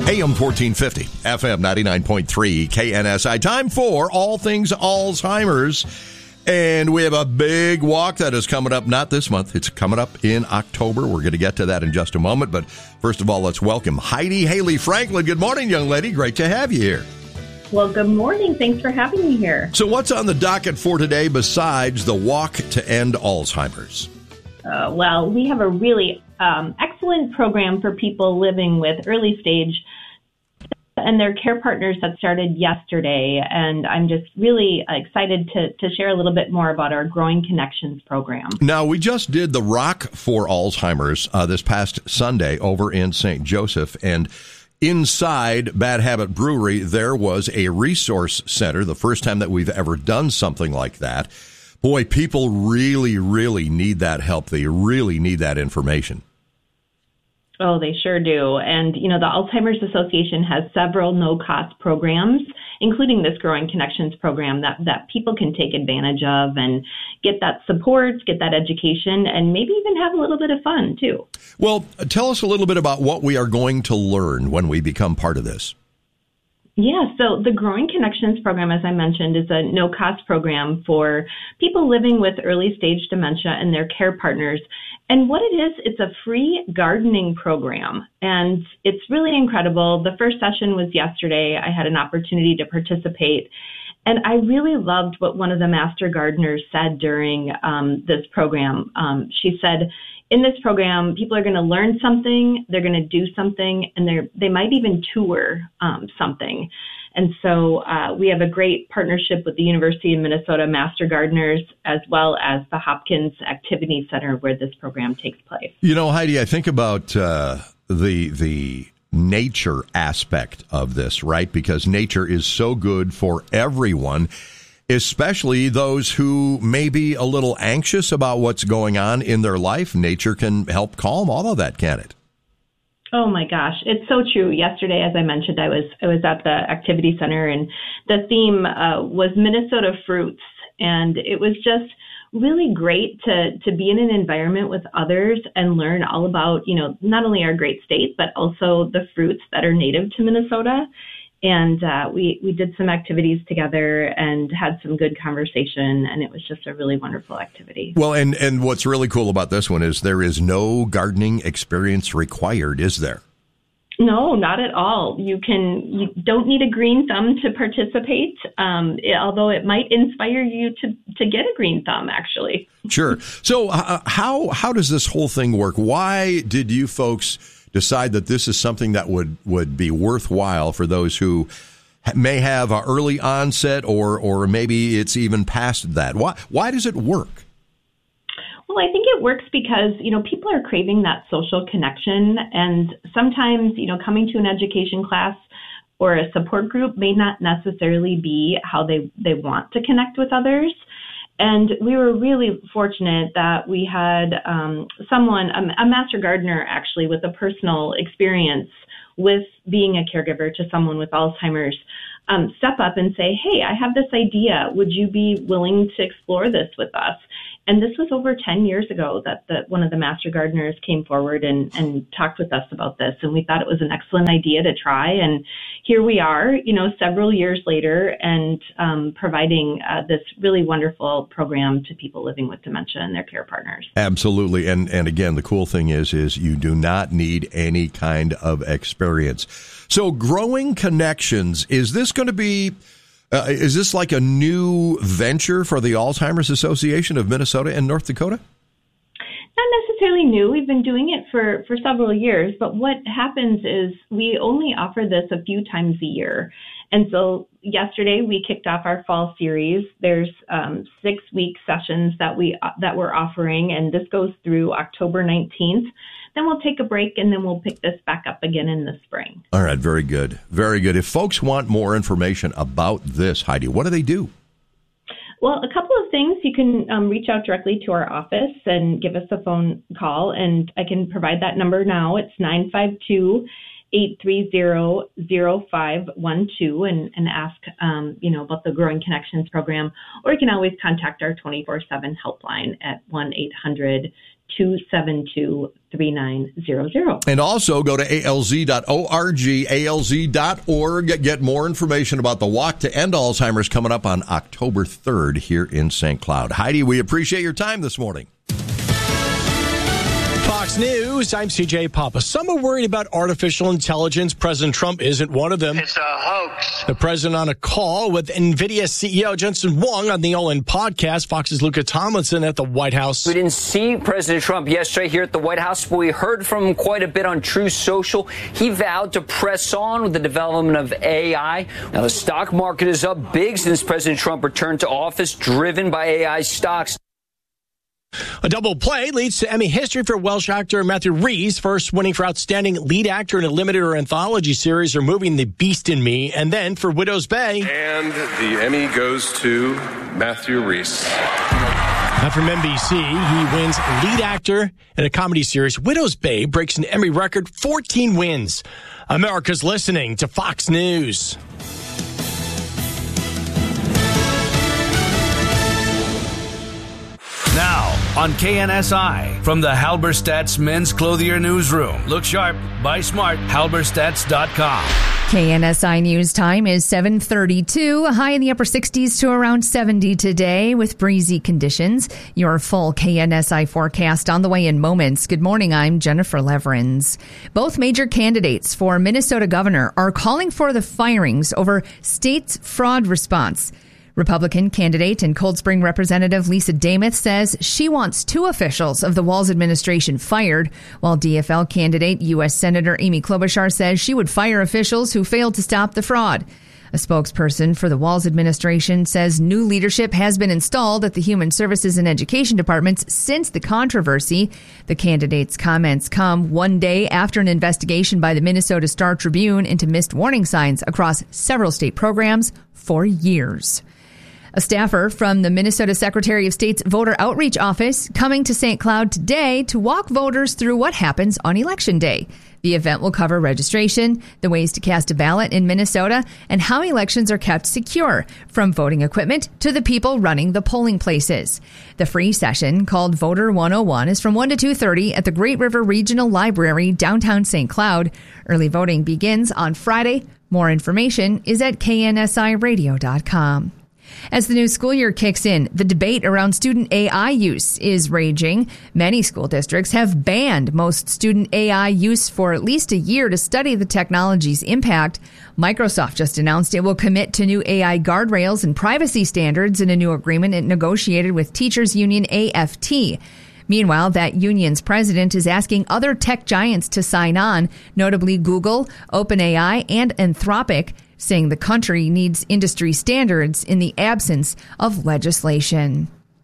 AM 1450, FM 99.3, KNSI. Time for All Things Alzheimer's. And we have a big walk that is coming up, not this month. It's coming up in October. We're going to get to that in just a moment. But first of all, let's welcome Heidi Haley Franklin. Good morning, young lady. Great to have you here. Well, good morning. Thanks for having me here. So what's on the docket for today besides the Walk to End Alzheimer's? Well, we have a really excellent program for people living with early stage and their care partners that started yesterday. And I'm just really excited to share a little bit more about our Growing Connections program. Now, we just did the Rock for Alzheimer's this past Sunday over in St. Joseph. And inside Bad Habit Brewery, there was a resource center, the first time that we've ever done something like that. Boy, people really, really need that help. They really need that information. Oh, they sure do. And, you know, the Alzheimer's Association has several no-cost programs, including this Growing Connections program that people can take advantage of and get that support, get that education, and maybe even have a little bit of fun, too. Well, tell us a little bit about what we are going to learn when we become part of this. Yeah, so the Growing Connections program, as I mentioned, is a no-cost program for people living with early-stage dementia and their care partners. And what it is, it's a free gardening program, and it's really incredible. The first session was yesterday. I had an opportunity to participate, and I really loved what one of the master gardeners said during this program. She said, in this program, people are going to learn something, they're going to do something, and they might even tour something. And so we have a great partnership with the University of Minnesota Master Gardeners, as well as the Hopkins Activity Center, where this program takes place. You know, Heidi, I think about the nature aspect of this, right? Because nature is so good for everyone, especially those who may be a little anxious about what's going on in their life. Nature can help calm all of that, can't it? Oh my gosh, it's so true. Yesterday, as I mentioned, I was at the activity center, and the theme was Minnesota fruits, and it was just really great to be in an environment with others and learn all about, you know, not only our great state, but also the fruits that are native to Minnesota. And we did some activities together and had some good conversation, and it was just a really wonderful activity. Well, and what's really cool about this one is there is no gardening experience required, is there? No, not at all. You don't need a green thumb to participate, although it might inspire you to get a green thumb, actually. Sure. So how does this whole thing work? Why did you folks decide that this is something that would be worthwhile for those who may have an early onset or maybe it's even past that? Why does it work? Well, I think it works because, you know, people are craving that social connection, and sometimes, you know, coming to an education class or a support group may not necessarily be how they want to connect with others. And we were really fortunate that we had someone, a master gardener actually, with a personal experience with being a caregiver to someone with Alzheimer's, step up and say, hey, I have this idea. Would you be willing to explore this with us? And this was over 10 years ago that one of the master gardeners came forward and talked with us about this. And we thought it was an excellent idea to try. And here we are, you know, several years later and providing this really wonderful program to people living with dementia and their care partners. Absolutely. And again, the cool thing is you do not need any kind of experience. So Growing Connections, is this going to be... is this like a new venture for the Alzheimer's Association of Minnesota and North Dakota? Not necessarily new. We've been doing it for several years, but what happens is we only offer this a few times a year. And so yesterday we kicked off our fall series. There's 6-week sessions that we're offering, and this goes through October 19th. Then we'll take a break, and then we'll pick this back up again in the spring. All right, very good. Very good. If folks want more information about this, Heidi, what do they do? Well, a couple of things. You can reach out directly to our office and give us a phone call, and I can provide that number now. It's 952-830-0512 and ask, about the Growing Connections program, or you can always contact our 24/7 helpline at 1-800 272-3900. And also go to alz.org, alz.org. Get more information about the Walk to End Alzheimer's coming up on October 3rd here in St. Cloud. Heidi, we appreciate your time this morning. Fox News, I'm CJ Papa. Some are worried about artificial intelligence. President Trump isn't one of them. It's a hoax. The president on a call with NVIDIA CEO Jensen Huang on the All In podcast. Fox's Luca Tomlinson at the White House. We didn't see President Trump yesterday here at the White House, but we heard from him quite a bit on Truth Social. He vowed to press on with the development of AI. Now, the stock market is up big since President Trump returned to office, driven by AI stocks. A double play leads to Emmy history for Welsh actor Matthew Rhys, first winning for Outstanding Lead Actor in a limited or anthology series removing The Beast in Me, and then for Widow's Bay. And the Emmy goes to Matthew Rhys. Now from NBC, he wins Lead Actor in a comedy series. Widow's Bay breaks an Emmy record, 14 wins. America's listening to Fox News. Now, on KNSI, from the Halberstadt's Men's Clothier Newsroom. Look sharp, buy smart, halberstadts.com. KNSI News time is 7:32, a high in the upper 60s to around 70 today with breezy conditions. Your full KNSI forecast on the way in moments. Good morning, I'm Jennifer Leverins. Both major candidates for Minnesota governor are calling for the firings over state's fraud response. Republican candidate and Cold Spring Representative Lisa Demuth says she wants 2 officials of the Walz administration fired, while DFL candidate U.S. Senator Amy Klobuchar says she would fire officials who failed to stop the fraud. A spokesperson for the Walz administration says new leadership has been installed at the Human Services and Education departments since the controversy. The candidates' comments come one day after an investigation by the Minnesota Star Tribune into missed warning signs across several state programs for years. A staffer from the Minnesota Secretary of State's Voter Outreach Office coming to St. Cloud today to walk voters through what happens on Election Day. The event will cover registration, the ways to cast a ballot in Minnesota, and how elections are kept secure, from voting equipment to the people running the polling places. The free session, called Voter 101, is from 1 to 2:30 at the Great River Regional Library, downtown St. Cloud. Early voting begins on Friday. More information is at knsiradio.com. As the new school year kicks in, the debate around student AI use is raging. Many school districts have banned most student AI use for at least a year to study the technology's impact. Microsoft just announced it will commit to new AI guardrails and privacy standards in a new agreement it negotiated with teachers union AFT. Meanwhile, that union's president is asking other tech giants to sign on, notably Google, OpenAI, and Anthropic, saying the country needs industry standards in the absence of legislation.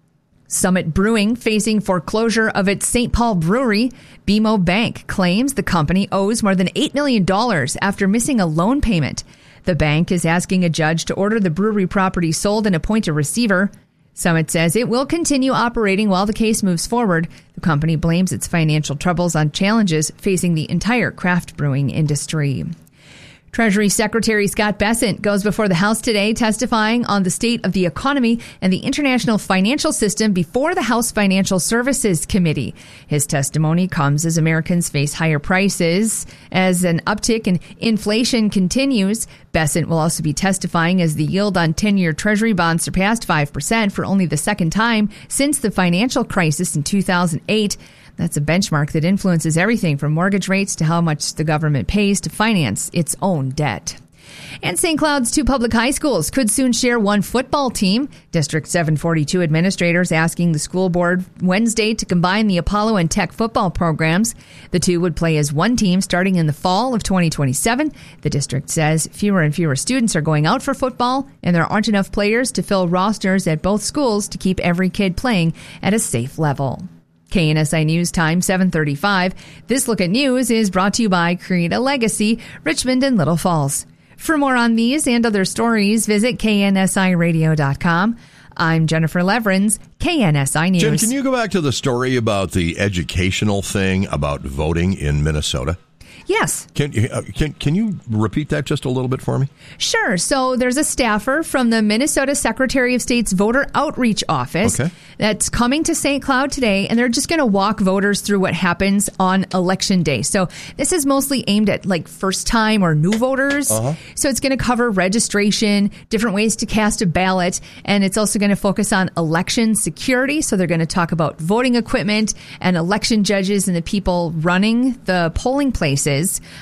Summit Brewing facing foreclosure of its St. Paul brewery. BMO Bank claims the company owes more than $8 million after missing a loan payment. The bank is asking a judge to order the brewery property sold and appoint a receiver. Summit says it will continue operating while the case moves forward. The company blames its financial troubles on challenges facing the entire craft brewing industry. Treasury Secretary Scott Bessent goes before the House today testifying on the state of the economy and the international financial system before the House Financial Services Committee. His testimony comes as Americans face higher prices. As an uptick in inflation continues, Bessent will also be testifying as the yield on 10-year Treasury bonds surpassed 5% for only the second time since the financial crisis in 2008. That's a benchmark that influences everything from mortgage rates to how much the government pays to finance its own debt. And St. Cloud's 2 public high schools could soon share one football team. District 742 administrators asking the school board Wednesday to combine the Apollo and Tech football programs. The 2 would play as one team starting in the fall of 2027. The district says fewer and fewer students are going out for football, and there aren't enough players to fill rosters at both schools to keep every kid playing at a safe level. KNSI News Time, 7:35. This Look at News is brought to you by Create a Legacy, Richmond and Little Falls. For more on these and other stories, visit knsiradio.com. I'm Jennifer Leverins, KNSI News. Jen, can you go back to the story about the educational thing about voting in Minnesota? Yes. Can you repeat that just a little bit for me? Sure. So there's a staffer from the Minnesota Secretary of State's Voter Outreach Office that's coming to St. Cloud today, and they're just going to walk voters through what happens on Election Day. So this is mostly aimed at like first-time or new voters. So it's going to cover registration, different ways to cast a ballot, and it's also going to focus on election security. So they're going to talk about voting equipment and election judges and the people running the polling places.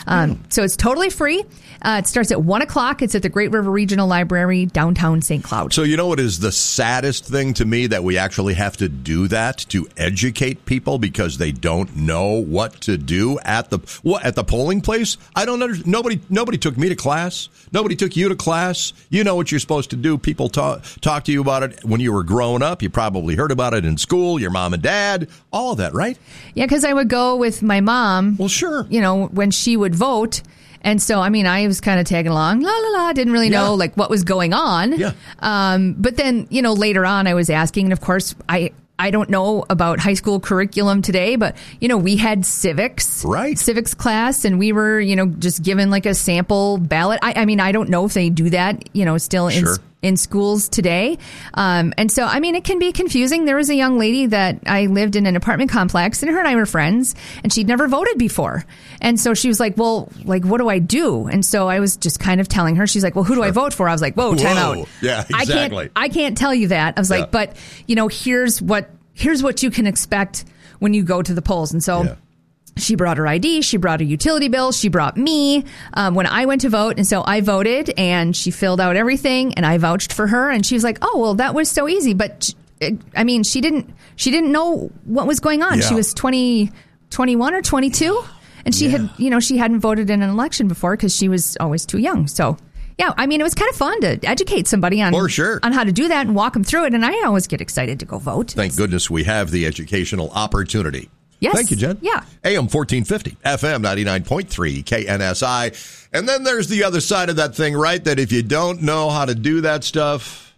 So it's totally free. It starts at 1 o'clock. It's at the Great River Regional Library, downtown St. Cloud. So you know what is the saddest thing to me? That we actually have to do that to educate people because they don't know what to do at the polling place. I don't understand. Nobody took me to class. Nobody took you to class. You know what you're supposed to do. People talk to you about it when you were growing up. You probably heard about it in school, your mom and dad, all of that, right? Yeah, because I would go with my mom. Well, sure. You know, when she would vote. And so, I mean, I was kind of tagging along, didn't really know like what was going on. Yeah. But then, you know, later on I was asking, and of course, I don't know about high school curriculum today, but, you know, we had civics class, and we were, you know, just given like a sample ballot. I mean, I don't know if they do that, you know, still in schools today. And so, I mean, it can be confusing. There was a young lady that I lived in an apartment complex, and her and I were friends, and she'd never voted before. And so she was like, well, like, what do I do? And so I was just kind of telling her, she's like, well, who do I vote for? I was like, whoa, time out. Yeah, exactly. I can't tell you that. I was like, but, you know, here's what you can expect when you go to the polls. And so she brought her ID, she brought a utility bill, she brought me when I went to vote. And so I voted, and she filled out everything, and I vouched for her. And she was like, oh, well, that was so easy. But I mean, she didn't know what was going on. She was 21 or 22, and she hadn't voted in an election before because she was always too young. So yeah, I mean, it was kind of fun to educate somebody on how to do that and walk them through it. And I always get excited to go vote. Thank goodness we have the educational opportunity. Yes. Thank you, Jen. Yeah. AM 1450, FM 99.3, KNSI. And then there's the other side of that thing, right? That if you don't know how to do that stuff,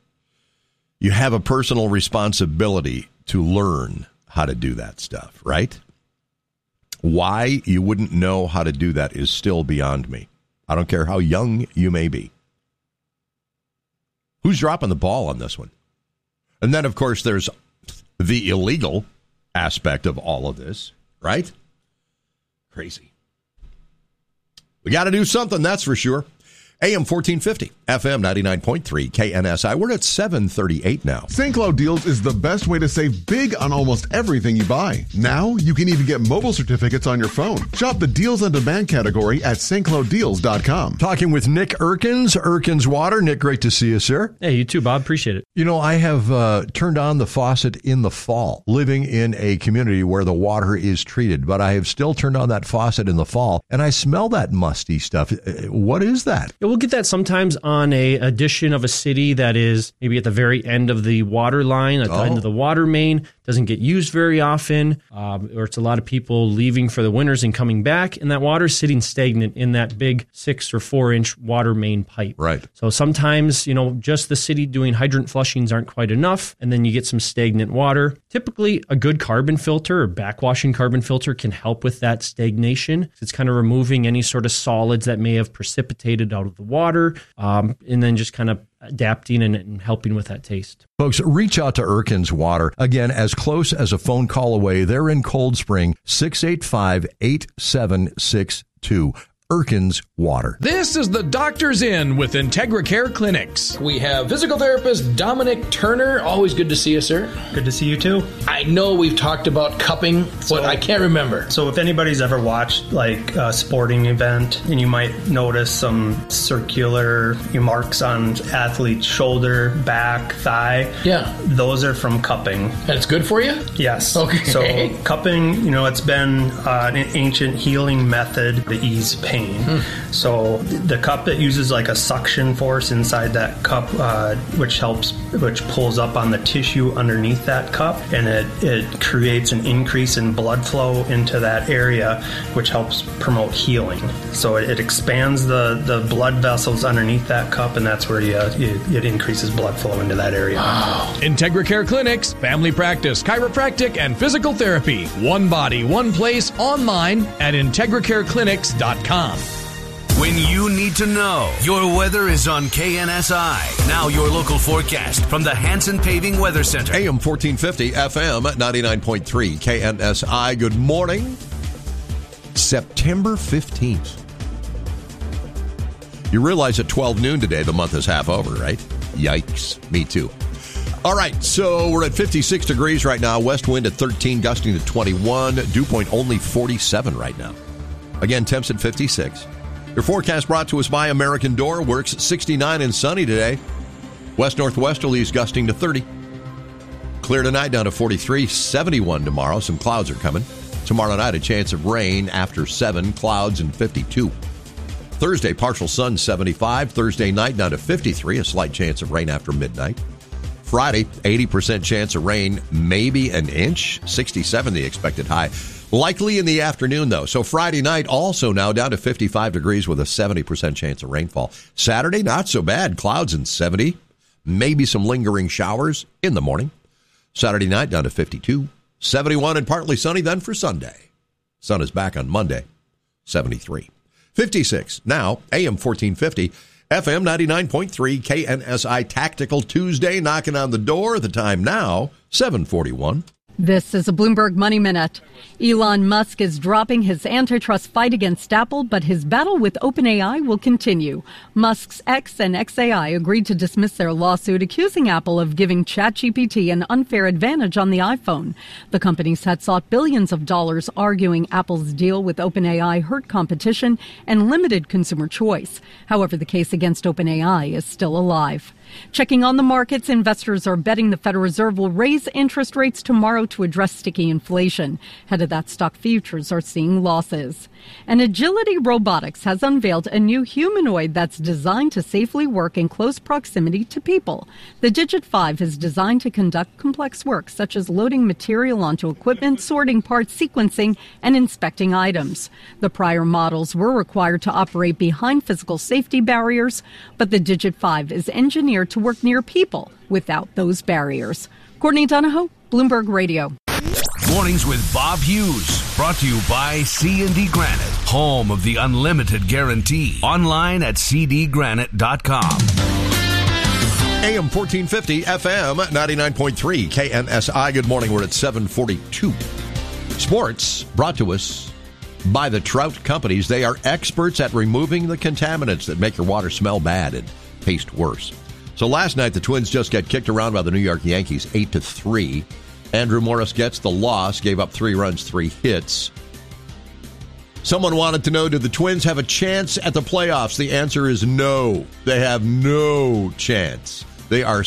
you have a personal responsibility to learn how to do that stuff, right? Why you wouldn't know how to do that is still beyond me. I don't care how young you may be. Who's dropping the ball on this one? And then, of course, there's the illegal aspect of all of this, right? Crazy. We got to do something, that's for sure. AM 1450, FM 99.3, KNSI. We're at 7:38 now. St. Cloud Deals is the best way to save big on almost everything you buy. Now, you can even get mobile certificates on your phone. Shop the Deals on Demand category at stclouddeals.com. Talking with Nick Erkins, Erkins Water. Nick, great to see you, sir. Hey, you too, Bob. Appreciate it. You know, I have turned on the faucet in the fall, living in a community where the water is treated, but I have still turned on that faucet in the fall, and I smell that musty stuff. What is that? We'll get that sometimes on a addition of a city that is maybe at the very end of the water line, at the end of the water main, doesn't get used very often, or it's a lot of people leaving for the winters and coming back, and that water is sitting stagnant in that big 6 or 4 inch water main pipe. Right. So sometimes, you know, just the city doing hydrant flushings aren't quite enough, and then you get some stagnant water. Typically, a good carbon filter or backwashing carbon filter can help with that stagnation. It's kind of removing any sort of solids that may have precipitated out of the water, and then just kind of adapting and helping with that taste. Folks, reach out to Erkins Water. Again, as close as a phone call away. They're in Cold Spring, 685-8762. Erkins Water. This is the Doctor's Inn with Integra Care Clinics. We have physical therapist Dominic Turner. Always good to see you, sir. Good to see you, too. I know we've talked about cupping, but I can't remember. So if anybody's ever watched like a sporting event, and you might notice some circular marks on athlete's shoulder, back, thigh. Yeah. Those are from cupping. And it's good for you? Yes. Okay. So cupping, it's been an ancient healing method to ease pain pain. So the cup, it uses like a suction force inside that cup, which pulls up on the tissue underneath that cup, and it creates an increase in blood flow into that area, which helps promote healing. So it expands the blood vessels underneath that cup, and that's where it increases blood flow into that area. Wow. IntegraCare Clinics, family practice, chiropractic, and physical therapy. One body, one place, online at IntegraCareClinics.com. When you need to know, your weather is on KNSI. Now your local forecast from the Hanson Paving Weather Center. AM 1450, FM 99.3, KNSI. Good morning. September 15th. You realize at 12 noon today, the month is half over, right? Yikes. Me too. All right, so we're at 56 degrees right now. West wind at 13, gusting to 21. Dew point only 47 right now. Again, temps at 56. Your forecast brought to us by American Door. Works 69 and sunny today. West-northwesterlies gusting to 30. Clear tonight down to 43. 71 tomorrow. Some clouds are coming. Tomorrow night, a chance of rain after 7. Clouds and 52. Thursday, partial sun, 75. Thursday night down to 53. A slight chance of rain after midnight. Friday, 80% chance of rain, maybe an inch. 67 the expected high. Likely in the afternoon, though. So Friday night also now down to 55 degrees with a 70% chance of rainfall. Saturday, not so bad. Clouds and 70. Maybe some lingering showers in the morning. Saturday night down to 52. 71 and partly sunny then for Sunday. Sun is back on Monday. 73. 56. Now, AM 1450. FM 99.3 KNSI Tactical Tuesday knocking on the door. The time now, 7:41. This is a Bloomberg Money Minute. Elon Musk is dropping his antitrust fight against Apple, but his battle with OpenAI will continue. Musk's X and XAI agreed to dismiss their lawsuit accusing Apple of giving ChatGPT an unfair advantage on the iPhone. The companies had sought billions of dollars, arguing Apple's deal with OpenAI hurt competition and limited consumer choice. However, the case against OpenAI is still alive. Checking on the markets, investors are betting the Federal Reserve will raise interest rates tomorrow to address sticky inflation. Ahead of that, stock futures are seeing losses. And Agility Robotics has unveiled a new humanoid that's designed to safely work in close proximity to people. The Digit 5 is designed to conduct complex work, such as loading material onto equipment, sorting parts, sequencing, and inspecting items. The prior models were required to operate behind physical safety barriers, but the Digit 5 is engineered to work near people without those barriers. Courtney Donahoe, Bloomberg Radio. Mornings with Bob Hughes, brought to you by C&D Granite, home of the unlimited guarantee. Online at cdgranite.com. AM 1450, FM 99.3, KNSI. Good morning. We're at 7:42. Sports brought to us by the Trout Companies. They are experts at removing the contaminants that make your water smell bad and taste worse. So last night, the Twins just got kicked around by the New York Yankees 8-3. Andrew Morris gets the loss, gave up 3 runs, 3 hits. Someone wanted to know, do the Twins have a chance at the playoffs? The answer is no. They have no chance. They are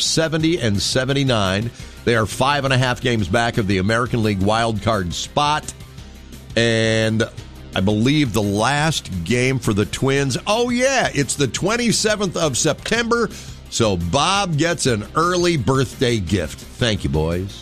70-79. They are 5.5 games back of the American League wild card spot. And I believe the last game for the Twins, it's the 27th of September. So Bob gets an early birthday gift. Thank you, boys.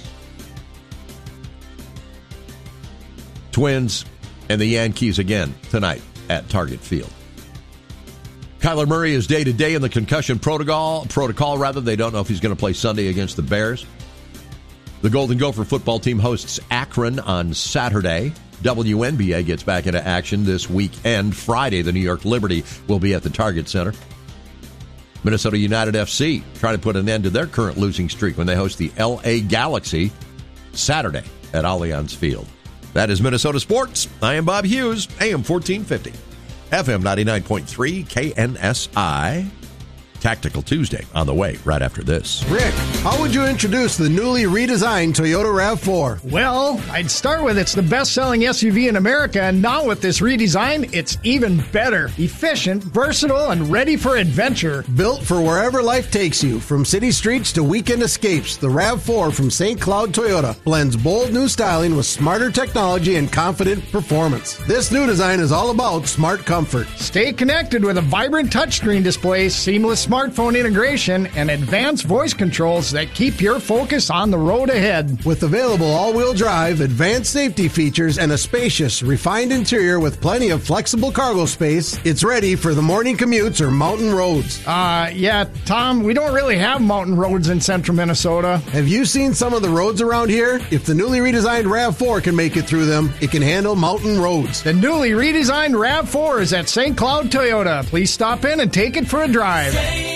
Twins and the Yankees again tonight at Target Field. Kyler Murray is day-to-day in the concussion protocol. They don't know if he's going to play Sunday against the Bears. The Golden Gopher football team hosts Akron on Saturday. WNBA gets back into action this weekend. Friday, the New York Liberty will be at the Target Center. Minnesota United FC trying to put an end to their current losing streak when they host the LA Galaxy Saturday at Allianz Field. That is Minnesota Sports. I am Bob Hughes, AM 1450, FM 99.3, KNSI. Tactical Tuesday on the way right after this. Rick, how would you introduce the newly redesigned Toyota RAV4? Well, I'd start with it's the best-selling SUV in America, and now with this redesign, it's even better. Efficient, versatile, and ready for adventure. Built for wherever life takes you, from city streets to weekend escapes, the RAV4 from St. Cloud Toyota blends bold new styling with smarter technology and confident performance. This new design is all about smart comfort. Stay connected with a vibrant touchscreen display, seamless smartphone integration, and advanced voice controls that keep your focus on the road ahead. With available all-wheel drive, advanced safety features, and a spacious, refined interior with plenty of flexible cargo space, it's ready for the morning commutes or mountain roads. Yeah, Tom, we don't really have mountain roads in central Minnesota. Have you seen some of the roads around here? If the newly redesigned RAV4 can make it through them, it can handle mountain roads. The newly redesigned RAV4 is at St. Cloud Toyota. Please stop in and take it for a drive.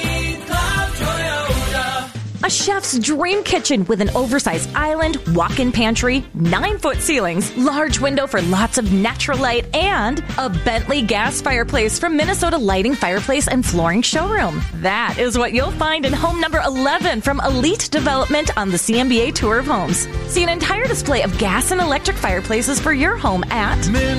A chef's dream kitchen with an oversized island, walk-in pantry, 9-foot ceilings, large window for lots of natural light, and a Bentley gas fireplace from Minnesota Lighting Fireplace and Flooring Showroom. That is what you'll find in home number 11 from Elite Development on the CMBA Tour of Homes. See an entire display of gas and electric fireplaces for your home at